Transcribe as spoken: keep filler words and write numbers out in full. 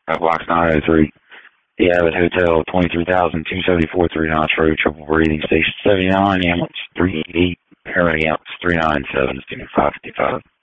Uh, Box nine oh three. The Abbott Hotel, twenty-three thousand two seventy-four, three Knots Road, triple breathing, station seventy-nine, ambulance three eighty-eight, paramedic ambulance three nine seven, five fifty-five.